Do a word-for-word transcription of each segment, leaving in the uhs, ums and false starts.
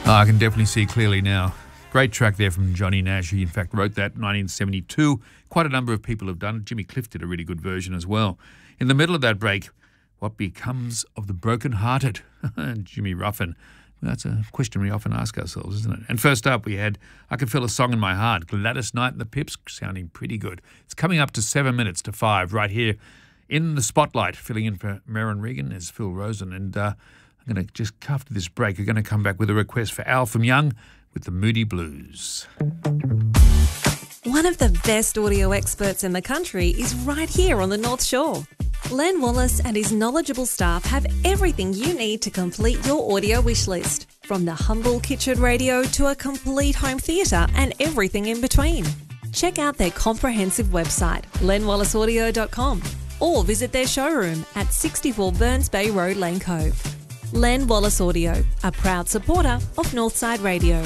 Oh, I can definitely see clearly now. Great track there from Johnny Nash. He, in fact, wrote that in nineteen seventy-two. Quite a number of people have done it. Jimmy Cliff did a really good version as well. In the middle of that break, what becomes of the broken-hearted? Jimmy Ruffin. Well, that's a question we often ask ourselves, isn't it? And first up, we had I Can Feel a Song in My Heart, Gladys Knight and the Pips, sounding pretty good. It's coming up to seven minutes to five right here in the spotlight. Filling in for Merrin Regan is Phil Rosen. And uh, I'm going to just, after this break, we're going to come back with a request for Al from Young with the Moody Blues. One of the best audio experts in the country is right here on the North Shore. Len Wallace and his knowledgeable staff have everything you need to complete your audio wish list, from the humble kitchen radio to a complete home theatre and everything in between. Check out their comprehensive website, len wallace audio dot com, or visit their showroom at sixty-four Burns Bay Road, Lane Cove. Len Wallace Audio, a proud supporter of Northside Radio.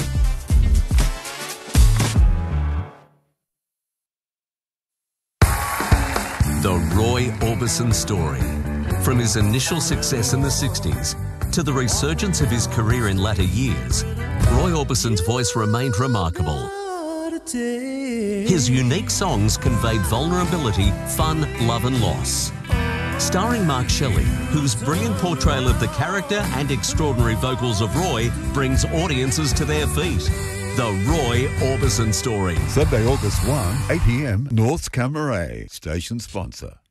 The Roy Orbison story. From his initial success in the sixties to the resurgence of his career in latter years, Roy Orbison's voice remained remarkable. His unique songs conveyed vulnerability, fun, love and loss. Starring Mark Shelley, whose brilliant portrayal of the character and extraordinary vocals of Roy brings audiences to their feet. The Roy Orbison Story. Sunday, August first, eight p m, North's Camaret, station sponsor.